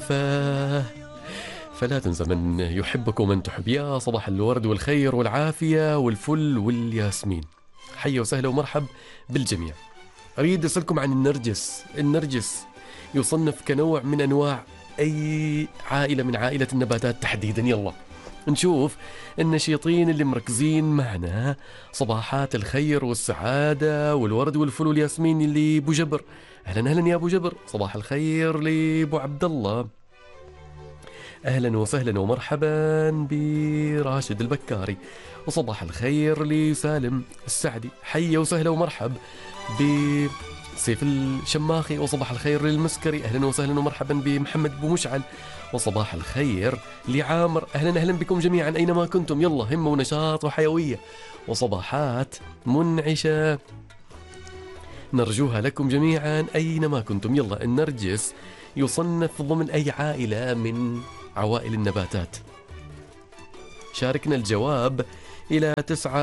فلا تنسى من يحبك ومن تحب. يا صباح الورد والخير والعافية والفل والياسمين، حيا وسهلا ومرحب بالجميع. أريد أسألكم عن النرجس يصنف كنوع من أنواع أي عائلة من عائلة النباتات تحديدا؟ يلا نشوف النشيطين اللي مركزين معنا. صباحات الخير والسعادة والورد والفل والياسمين اللي أبو جبر. أهلا يا أبو جبر. صباح الخير لأبو عبد الله. أهلا وسهلا ومرحبا براشد البكاري. وصباح الخير لسالم السعدي. حيا وسهلا ومرحب بسيف الشماخي. وصباح الخير للمسكري. أهلا وسهلا ومرحبا بمحمد بومشعل. وصباح الخير لعامر. أهلا بكم جميعا أينما كنتم. يلا همة ونشاط وحيوية وصباحات منعشة نرجوها لكم جميعا أينما كنتم. يلا النرجس يصنف ضمن أي عائلة من عوائل النباتات؟ شاركنا الجواب إلى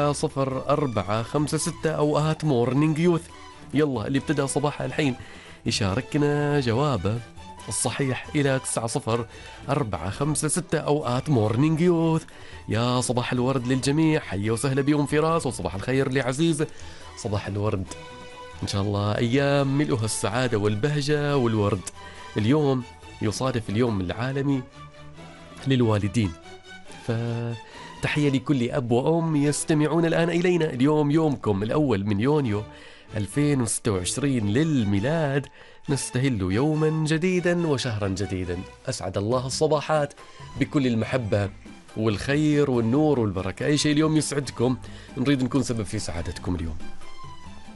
904566 أو مورنينج يوث. يلا اللي ابتدأ صباحها الحين يشاركنا جوابه الصحيح إلى 904566 أو مورنينج يوث. يا صباح الورد للجميع. حيا وسهلا بيوم فراس. وصباح الخير لعزيزة. صباح الورد إن شاء الله أيام ملؤها السعادة والبهجة والورد. اليوم يصادف اليوم العالمي للوالدين، فتحية لكل أب وأم يستمعون الآن إلينا. اليوم يومكم الأول من يونيو 2026 للميلاد. نستهل يوما جديدا وشهرا جديدا. أسعد الله الصباحات بكل المحبة والخير والنور والبركة. أي شيء اليوم يسعدكم نريد نكون سبب في سعادتكم اليوم.